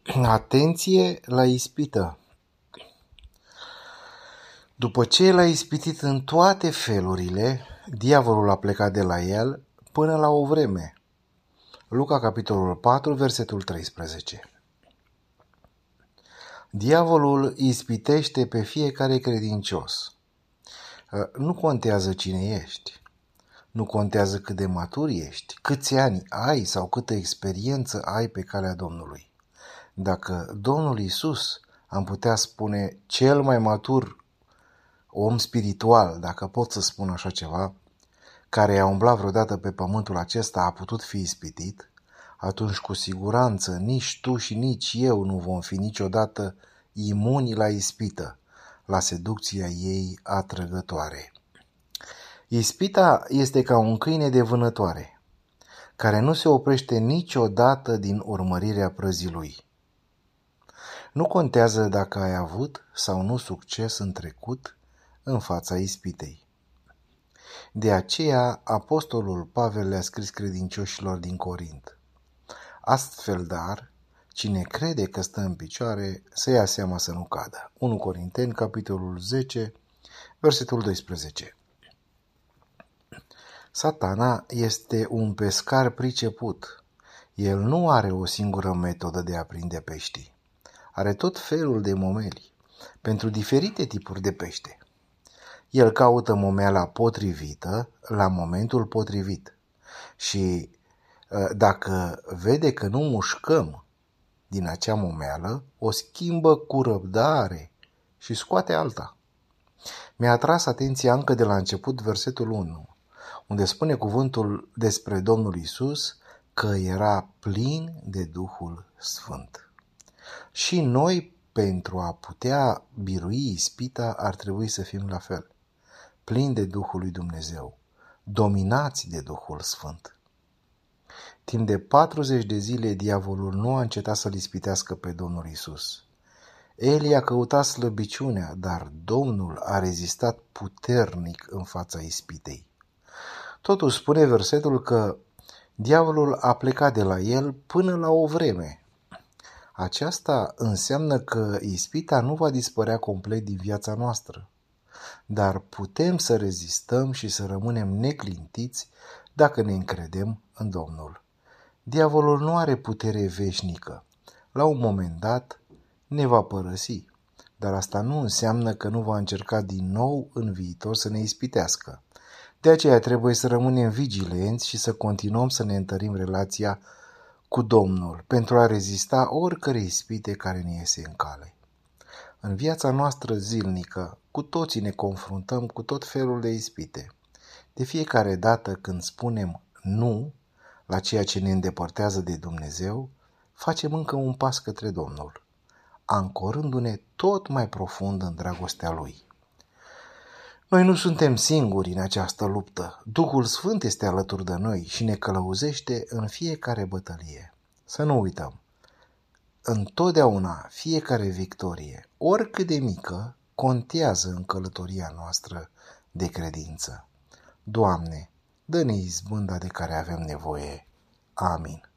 Atenție la ispită! După ce l-a ispitit în toate felurile, diavolul a plecat de la el până la o vreme. Luca, capitolul 4, versetul 13. Diavolul ispitește pe fiecare credincios. Nu contează cine ești. Nu contează cât de matur ești, câți ani ai sau câtă experiență ai pe calea Domnului. Dacă Domnul Iisus, am putea spune, cel mai matur om spiritual, dacă pot să spun așa ceva, care a umblat vreodată pe pământul acesta a putut fi ispitit, atunci cu siguranță nici tu și nici eu nu vom fi niciodată imuni la ispită, la seducția ei atrăgătoare. Ispita este ca un câine de vânătoare, care nu se oprește niciodată din urmărirea prăzii lui. Nu contează dacă ai avut sau nu succes în trecut în fața ispitei. De aceea, apostolul Pavel le-a scris credincioșilor din Corint: astfel, dar, cine crede că stă în picioare, să ia seama să nu cadă. 1 Corinteni, capitolul 10, versetul 12. Satana este un pescar priceput. El nu are o singură metodă de a prinde pești. Are tot felul de momeli, pentru diferite tipuri de pește. El caută momeala potrivită la momentul potrivit și dacă vede că nu mușcăm din acea momeală, o schimbă cu răbdare și scoate alta. Mi-a atras atenția încă de la început versetul 1, unde spune cuvântul despre Domnul Iisus că era plin de Duhul Sfânt. Și noi, pentru a putea birui ispita, ar trebui să fim la fel, plini de Duhul lui Dumnezeu, dominați de Duhul Sfânt. Timp de 40 de zile, diavolul nu a încetat să-L ispitească pe Domnul Iisus. El i-a căutat slăbiciunea, dar Domnul a rezistat puternic în fața ispitei. Totuși spune versetul că diavolul a plecat de la el până la o vreme. Aceasta înseamnă că ispita nu va dispărea complet din viața noastră, dar putem să rezistăm și să rămânem neclintiți dacă ne încredem în Domnul. Diavolul nu are putere veșnică. La un moment dat ne va părăsi, dar asta nu înseamnă că nu va încerca din nou în viitor să ne ispitească. De aceea trebuie să rămânem vigilenți și să continuăm să ne întărim relația cu Domnul pentru a rezista oricărei ispite care ne iese în cale. În viața noastră zilnică, cu toții ne confruntăm cu tot felul de ispite. De fiecare dată când spunem nu la ceea ce ne îndepărtează de Dumnezeu, facem încă un pas către Domnul, ancorându-ne tot mai profund în dragostea Lui. Noi nu suntem singuri în această luptă. Duhul Sfânt este alături de noi și ne călăuzește în fiecare bătălie. Să nu uităm, întotdeauna fiecare victorie, oricât de mică, contează în călătoria noastră de credință. Doamne, dă-ne izbânda de care avem nevoie. Amin.